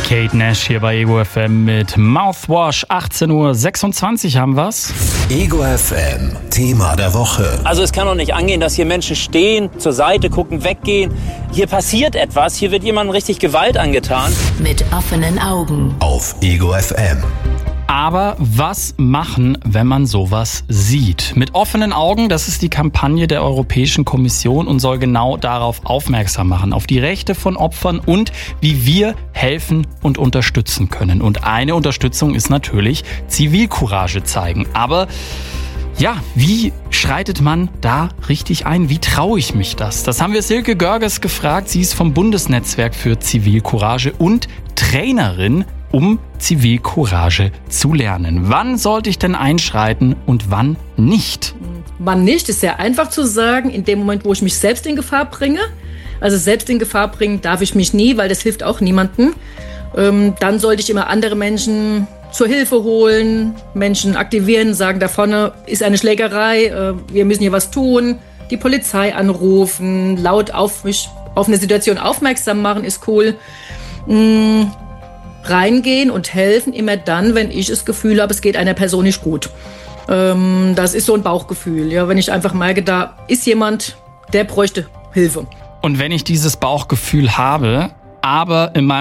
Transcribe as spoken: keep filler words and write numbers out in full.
Kate Nash hier bei Ego F M mit Mouthwash. achtzehn Uhr sechsundzwanzig haben wir's. Ego F M, Thema der Woche. Also es kann doch nicht angehen, dass hier Menschen stehen, zur Seite gucken, weggehen. Hier passiert etwas, hier wird jemandem richtig Gewalt angetan. Mit offenen Augen. Auf Ego F M. Aber was machen, wenn man sowas sieht? Mit offenen Augen, das ist die Kampagne der Europäischen Kommission und soll genau darauf aufmerksam machen, auf die Rechte von Opfern und wie wir helfen und unterstützen können. Und eine Unterstützung ist natürlich Zivilcourage zeigen. Aber ja, wie schreitet man da richtig ein? Wie traue ich mich das? Das haben wir Silke Görges gefragt. Sie ist vom Bundesnetzwerk für Zivilcourage und Trainerin, um Zivilcourage zu lernen. Wann sollte ich denn einschreiten und wann nicht? Wann nicht, ist sehr einfach zu sagen. In dem Moment, wo ich mich selbst in Gefahr bringe, also selbst in Gefahr bringen darf ich mich nie, weil das hilft auch niemandem. Ähm, dann sollte ich immer andere Menschen zur Hilfe holen, Menschen aktivieren, sagen, da vorne ist eine Schlägerei, äh, wir müssen hier was tun, die Polizei anrufen, laut auf mich, auf eine Situation aufmerksam machen, ist cool. Mhm. Reingehen und helfen immer dann, wenn ich das Gefühl habe, es geht einer Person nicht gut. Ähm, das ist so ein Bauchgefühl. Ja, wenn ich einfach merke, da ist jemand, der bräuchte Hilfe. Und wenn ich dieses Bauchgefühl habe, aber in meinem